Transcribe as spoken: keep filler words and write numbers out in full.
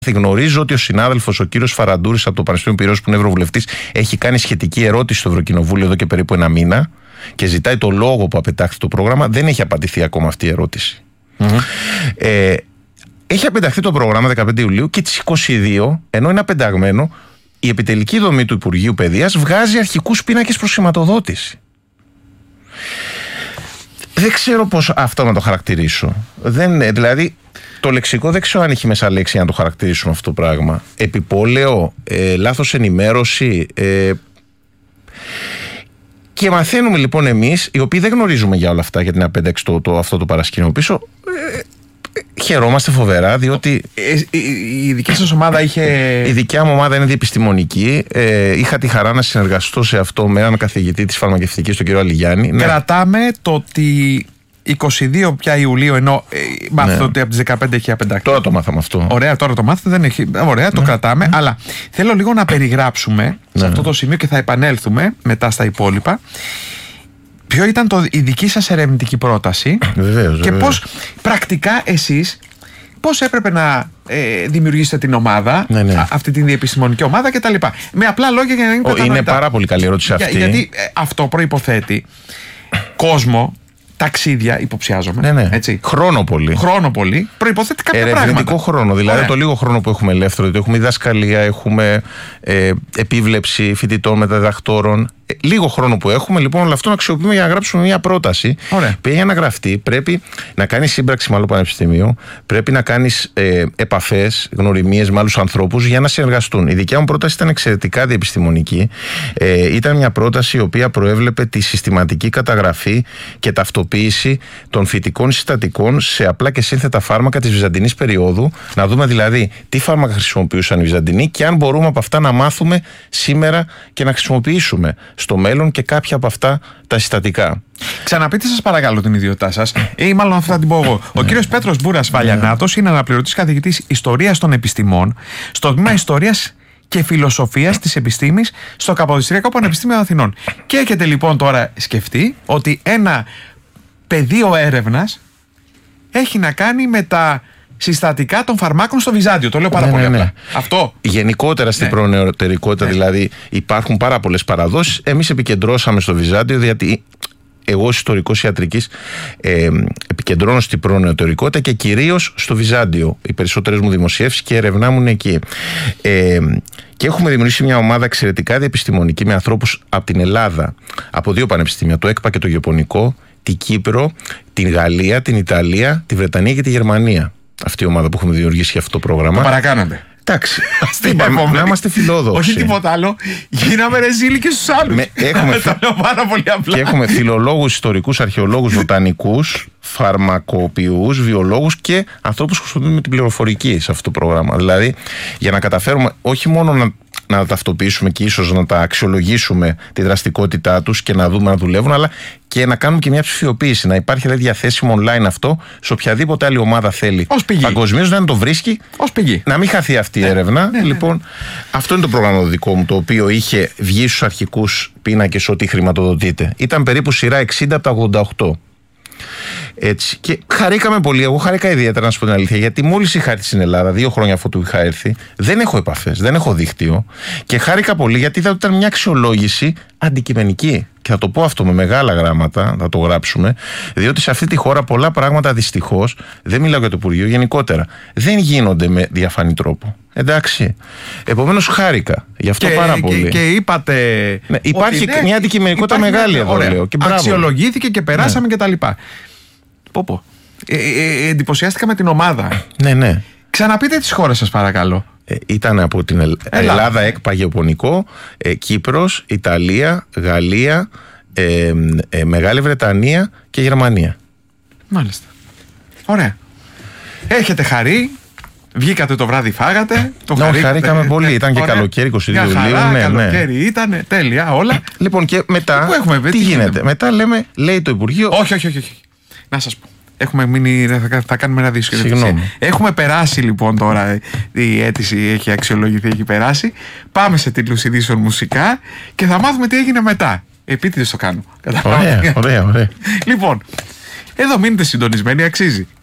Γνωρίζω ότι ο συνάδελφος ο κύριος Φαραντούρης από το Πανεπιστήμιο Πειραιώς, που είναι ευρωβουλευτής, έχει κάνει σχετική ερώτηση στο Ευρωκοινοβούλιο εδώ και περίπου ένα μήνα και ζητάει το λόγο που απετάχθη το πρόγραμμα. Δεν έχει απαντηθεί ακόμα αυτή η ερώτηση. Mm-hmm. Ε, έχει απενταχθεί το πρόγραμμα δεκαπέντε Ιουλίου και τις είκοσι δύο, ενώ είναι απενταγμένο, η επιτελική δομή του Υπουργείου Παιδείας βγάζει αρχικούς πίνακες προς χρηματοδότηση. Δεν ξέρω πώς αυτό να το χαρακτηρίσω. Δεν, δηλαδή, το λεξικό δεν ξέρω αν έχει μέσα λέξη για να το χαρακτηρίσουμε αυτό το πράγμα. Επιπόλαιο, ε, λάθος ενημέρωση. Ε, και μαθαίνουμε λοιπόν εμείς, οι οποίοι δεν γνωρίζουμε για όλα αυτά, για την απένταξη το, το, αυτό το παρασκήνιο πίσω, ε, χαιρόμαστε φοβερά, διότι ε, η, η δική σας ομάδα είχε... Η δικιά μου ομάδα είναι διεπιστημονική. Ε, είχα τη χαρά να συνεργαστώ σε αυτό με έναν καθηγητή της φαρμακευτικής, τον κύριο Αλιγιάννη. Κρατάμε ναι. το ότι είκοσι δύο πια Ιουλίου, ενώ ε, μάθετε ναι. ότι από τις δεκαπέντε έχει απενταχθεί. Τώρα το μάθαμε αυτό. Ωραία, τώρα το μάθετε, δεν έχει... Ωραία, ναι. το κρατάμε. Ναι. Αλλά θέλω λίγο να περιγράψουμε ναι. σε αυτό το σημείο και θα επανέλθουμε μετά στα υπόλοιπα. Ποιο ήταν το, η δική σας ερευνητική πρόταση βεβαίως, και βεβαίως. πώς πρακτικά εσείς πώς έπρεπε να ε, δημιουργήσετε την ομάδα, ναι, ναι. α, αυτή την διεπιστημονική ομάδα κτλ. Με απλά λόγια για να είναι κατανοητά. Είναι πάρα πολύ καλή ερώτηση αυτή. Για, γιατί ε, αυτό προϋποθέτει κόσμο, ταξίδια, υποψιάζομαι. Ναι, ναι. Έτσι. Χρόνο πολύ. Χρόνο πολύ. Προϋποθέτει κάποια πράγματα. Ερευνητικό χρόνο. Δηλαδή Ωραία. το λίγο χρόνο που έχουμε ελεύθερο, γιατί έχουμε διδασκαλία, έχουμε ε, επίβλεψη φοιτητών μεταδιδακτόρων. Ε, λίγο χρόνο που έχουμε, λοιπόν, όλο αυτό να αξιοποιούμε για να γράψουμε μια πρόταση. Ωραία. Που για να γραφτεί πρέπει να κάνει σύμπραξη με άλλο πανεπιστήμιο, πρέπει να κάνει ε, επαφές, γνωριμίες με άλλους ανθρώπους για να συνεργαστούν. Η δικιά μου πρόταση ήταν εξαιρετικά διεπιστημονική. Ε, ήταν μια πρόταση η οποία προέβλεπε τη συστηματική καταγραφή και ταυτοποίηση των φυτικών συστατικών σε απλά και σύνθετα φάρμακα της βυζαντινής περίοδου. Να δούμε δηλαδή τι φάρμακα χρησιμοποιούσαν οι Βυζαντινοί και αν μπορούμε από αυτά να μάθουμε σήμερα και να χρησιμοποιήσουμε στο μέλλον και κάποια από αυτά τα συστατικά. Ξαναπείτε σας παρακαλώ την ιδιότητά σας, ή μάλλον αυτό θα την πω εγώ. Ο κύριος Πέτρος Μπούρας Βαλιανάτος είναι αναπληρωτής καθηγητής Ιστορίας των Επιστημών στο τμήμα Ιστορίας και Φιλοσοφίας της Επιστήμης στο Καποδιστριακό Πανεπιστήμιο Αθηνών. Και έχετε λοιπόν τώρα σκεφτεί ότι ένα πεδίο έρευνας έχει να κάνει με τα συστατικά των φαρμάκων στο Βυζάντιο. Το λέω πάρα ναι, πολύ ναι, ναι. απλά. Αυτό. Γενικότερα στην ναι. προνεωτερικότητα, ναι. δηλαδή υπάρχουν πάρα πολλές παραδόσεις. Εμείς επικεντρώσαμε στο Βυζάντιο, γιατί εγώ ως ιστορικός ιατρικής ε, επικεντρώνω στην προνεωτερικότητα και κυρίως στο Βυζάντιο. Οι περισσότερες μου δημοσιεύσεις και ερευνά μου είναι εκεί. Ε, και έχουμε δημιουργήσει μια ομάδα εξαιρετικά διεπιστημονική με ανθρώπους από την Ελλάδα, από δύο πανεπιστήμια, το ΕΚΠΑ και το Γεωπονικό, την Κύπρο, την Γαλλία, την Ιταλία, τη Βρετανία και τη Γερμανία. Αυτή η ομάδα που έχουμε δημιουργήσει για αυτό το πρόγραμμα. Το παρακάνατε. Εντάξει. Να είμαστε φιλόδοξοι. Όχι τίποτα άλλο. Γίναμε ρεζίλοι και στους άλλους. Με, έχουμε, το λέω πάρα πολύ απλά. Και έχουμε φιλολόγους, ιστορικούς, αρχαιολόγους, βοτανικούς, φαρμακοποιούς, βιολόγους και ανθρώπους που χρησιμοποιούν με την πληροφορική σε αυτό το πρόγραμμα. Δηλαδή, για να καταφέρουμε όχι μόνο να, να ταυτοποιήσουμε και ίσως να τα αξιολογήσουμε τη δραστικότητά τους και να δούμε να δουλεύουν, αλλά και να κάνουμε και μια ψηφιοποίηση. Να υπάρχει δηλαδή διαθέσιμο online αυτό σε οποιαδήποτε άλλη ομάδα θέλει. Παγκοσμίως να το βρίσκει. Ως πηγή. Να μην χαθεί αυτή η ναι, έρευνα. Ναι, ναι, λοιπόν, ναι. αυτό είναι το πρόγραμμα το δικό μου, το οποίο είχε βγει στους αρχικούς πίνακες ότι χρηματοδοτείται. Ήταν περίπου σειρά εξήντα από τα ογδόντα οκτώ. Έτσι. Και χαρήκαμε πολύ. Εγώ χαρήκα ιδιαίτερα, να σου πω την αλήθεια, γιατί μόλις είχα έρθει στην Ελλάδα, δύο χρόνια αφού του είχα έρθει, δεν έχω επαφές, δεν έχω δίκτυο. Και χάρηκα πολύ γιατί είδα ότι ήταν μια αξιολόγηση αντικειμενική. Και θα το πω αυτό με μεγάλα γράμματα, θα το γράψουμε, διότι σε αυτή τη χώρα πολλά πράγματα δυστυχώς, δεν μιλάω για το Υπουργείο, γενικότερα, δεν γίνονται με διαφανή τρόπο. Εντάξει. Επομένως χάρηκα. Γι' αυτό και, πάρα πολύ. Και, και είπατε. Ναι, υπάρχει ναι, μια αντικειμενικότητα μεγάλη εδώ, λέω. Και αξιολογήθηκε και περάσαμε ναι. κτλ. Πω πω. Ε, ε, ε, εντυπωσιάστηκα με την ομάδα. Ναι, ναι. Ξαναπείτε τις χώρες σας παρακαλώ. Ε, ήταν από την Ελλ... Ελλάδα, ΕΚΠΑ, Γεωπονικό, ε, Κύπρος, Ιταλία, Γαλλία, ε, ε, Μεγάλη Βρετανία και Γερμανία. Μάλιστα. Ωραία. Έχετε χαρεί. Βγήκατε το βράδυ, φάγατε. Το no, χαρήκαμε πολύ. Ναι, ήταν και ωραία. Καλοκαίρι, είκοσι δύο Ιουλίου. Ναι, καλοκαίρι ναι. ήταν, τέλεια, όλα. Λοιπόν, και μετά. Πού έχουμε, τι, τι γίνεται. γίνεται. Μετά λέμε, λέει το Υπουργείο. Όχι, όχι, όχι. όχι. Να σας πω. Έχουμε μείνει, θα, θα κάνουμε ένα δύσκολο. Συγγνώμη. Έχουμε περάσει λοιπόν τώρα, η αίτηση έχει αξιολογηθεί, έχει περάσει. Πάμε σε τίτλους ειδήσεων μουσικά και θα μάθουμε τι έγινε μετά. Επίτηδες το κάνω. Ωραία, ωραία, ωραία. Λοιπόν, εδώ μείνετε συντονισμένοι, αξίζει.